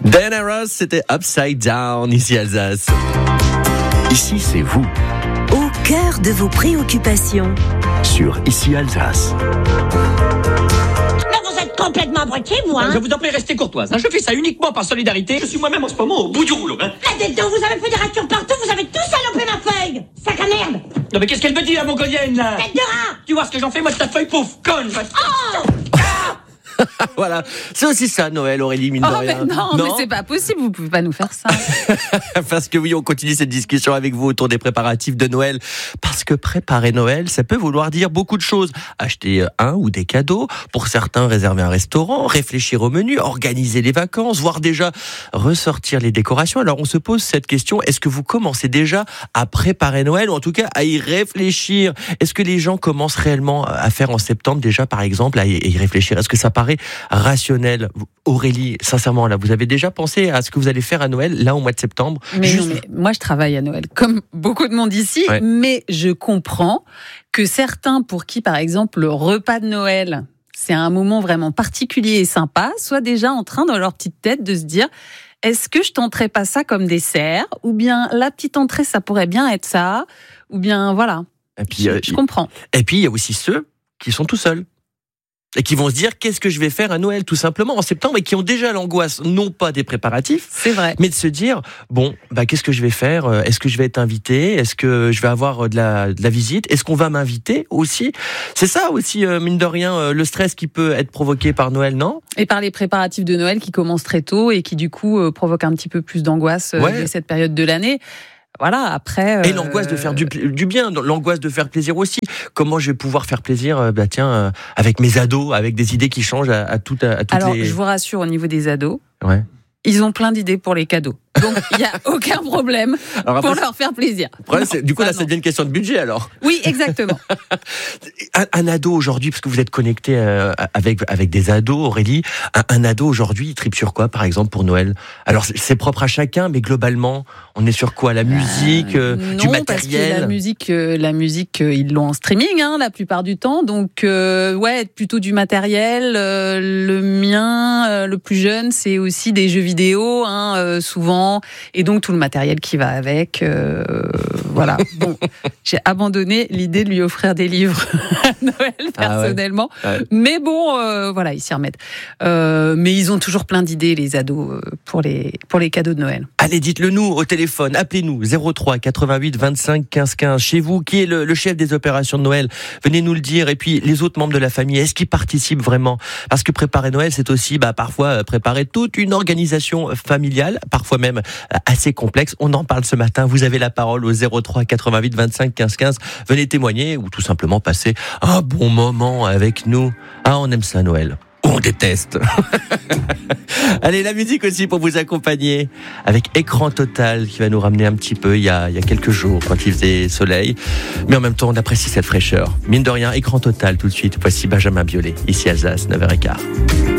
Diana Ross, c'était Upside Down, ici Alsace. Ici, c'est vous. Au cœur de vos préoccupations. Sur Ici Alsace. Là, vous êtes complètement abrutis, vous, hein? Je vous en prie, restez courtoise. Je fais ça uniquement par solidarité. Je suis moi-même en ce moment au bout du rouleau. Là, dedans, vous avez fait des ratures partout, vous avez tout salopé ma feuille! Sac à merde! Non mais qu'est-ce qu'elle me dit, la mongolienne, là? Tête de rat! Tu vois ce que j'en fais, moi, de ta feuille, pouf, conne! Oh! Voilà, c'est aussi ça Noël, Aurélie, mine de rien. Mais c'est pas possible, vous pouvez pas nous faire ça. Parce que oui, on continue cette discussion avec vous autour des préparatifs de Noël. Parce que préparer Noël, ça peut vouloir dire beaucoup de choses. Acheter un ou des cadeaux, pour certains réserver un restaurant, réfléchir au menu, organiser les vacances, voire déjà ressortir les décorations. Alors on se pose cette question, est-ce que vous commencez déjà à préparer Noël, ou en tout cas à y réfléchir? Est-ce que les gens commencent réellement à faire en septembre déjà, par exemple, à y réfléchir? Est-ce que ça paraît rationnel? Aurélie, sincèrement, là, vous avez déjà pensé à ce que vous allez faire à Noël, là, au mois de septembre? Mais moi, je travaille à Noël, comme beaucoup de monde ici, ouais. Mais je comprends que certains, pour qui, par exemple, le repas de Noël, c'est un moment vraiment particulier et sympa, soient déjà en train, dans leur petite tête, de se dire, est-ce que je tenterais pas ça comme dessert? Ou bien, la petite entrée, ça pourrait bien être ça? Ou bien, voilà. Et puis, je comprends. Et puis, il y a aussi ceux qui sont tout seuls. Et qui vont se dire, qu'est-ce que je vais faire à Noël, tout simplement, en septembre, et qui ont déjà l'angoisse, non pas des préparatifs, c'est vrai, mais de se dire, bon, qu'est-ce que je vais faire? Est-ce que je vais être invité? Est-ce que je vais avoir de la visite? Est-ce qu'on va m'inviter aussi? C'est ça aussi, mine de rien, le stress qui peut être provoqué par Noël, non? Et par les préparatifs de Noël qui commencent très tôt et qui, du coup, provoquent un petit peu plus d'angoisse dès cette période de l'année. Voilà, après... Et l'angoisse de faire du bien, l'angoisse de faire plaisir aussi. Comment je vais pouvoir faire plaisir, avec mes ados, avec des idées qui changent à toutes Alors, les... je vous rassure, au niveau des ados, ouais. Ils ont plein d'idées pour les cadeaux. Donc, il n'y a aucun problème pour leur faire plaisir. Après, ça devient une question de budget, alors. Oui, exactement. Un ado aujourd'hui, parce que vous êtes connecté avec des ados, Aurélie, un ado aujourd'hui, il tripe sur quoi, par exemple, pour Noël? Alors, c'est propre à chacun, mais globalement, on est sur quoi? La musique, du matériel? Non, parce que la musique, ils l'ont en streaming, la plupart du temps. Donc, plutôt du matériel. Le mien, le plus jeune, c'est aussi des jeux vidéo, souvent, et donc tout le matériel qui va avec. Voilà. Bon, j'ai abandonné l'idée de lui offrir des livres à Noël personnellement, ouais. Mais bon, il s'y remettent. Mais ils ont toujours plein d'idées, les ados, pour les cadeaux de Noël. Allez, dites-le nous au téléphone, appelez-nous 03 88 25 15 15. Chez vous, qui est le chef des opérations de Noël? Venez nous le dire. Et puis les autres membres de la famille, est-ce qu'ils participent vraiment? Parce que préparer Noël, c'est aussi parfois préparer toute une organisation familiale, parfois même assez complexe. On en parle ce matin. Vous avez la parole au 03 88 25 15 15. Venez témoigner ou tout simplement passer un bon moment avec nous. Ah, on aime ça, Noël. On déteste. Allez, la musique aussi pour vous accompagner avec Écran Total qui va nous ramener un petit peu il y a quelques jours quand il faisait soleil. Mais en même temps, on apprécie cette fraîcheur. Mine de rien, Écran Total tout de suite. Voici Benjamin Biolay, ici Alsace, 9h15.